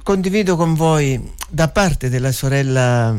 condivido con voi da parte della sorella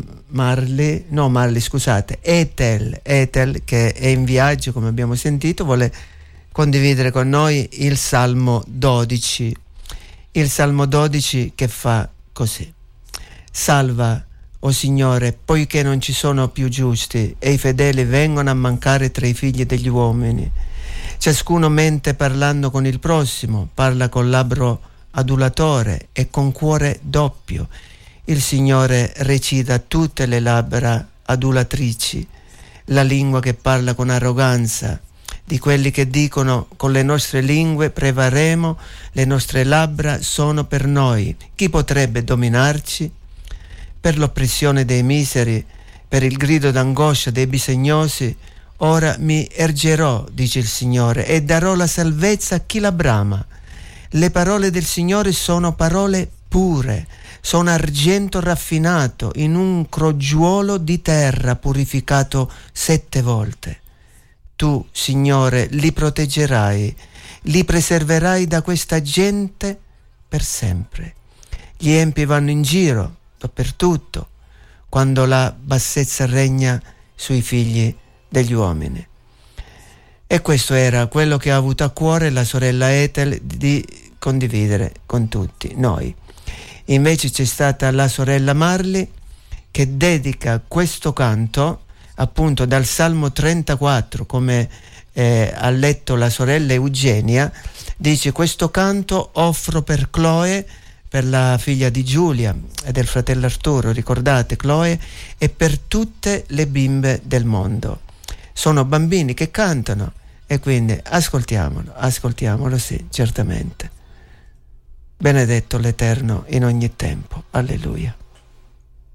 Ethel, che è in viaggio, come abbiamo sentito, vuole condividere con noi il Salmo 12. Il Salmo 12 che fa così: salva, o Signore, poiché non ci sono più giusti e i fedeli vengono a mancare tra i figli degli uomini. Ciascuno mente parlando con il prossimo, parla con labbro adulatore e con cuore doppio. Il Signore recita tutte le labbra adulatrici, la lingua che parla con arroganza, di quelli che dicono: con le nostre lingue prevarremo, le nostre labbra sono per noi, chi potrebbe dominarci? Per l'oppressione dei miseri, per il grido d'angoscia dei bisognosi, ora mi ergerò, dice il Signore, e darò la salvezza a chi la brama. Le parole del Signore sono parole pure, sono argento raffinato in un crogiuolo di terra purificato 7 volte. Tu, Signore, li proteggerai, li preserverai da questa gente per sempre. Gli empi vanno in giro dappertutto, quando la bassezza regna sui figli degli uomini. E questo era quello che ha avuto a cuore la sorella Ethel di condividere con tutti noi. Invece c'è stata la sorella Marley che dedica questo canto appunto dal Salmo 34, come ha letto la sorella Eugenia. Dice: questo canto offro per Chloe, per la figlia di Giulia e del fratello Arturo, ricordate Chloe, e per tutte le bimbe del mondo. Sono bambini che cantano e quindi ascoltiamolo, sì, certamente. Benedetto l'Eterno in ogni tempo. Alleluia.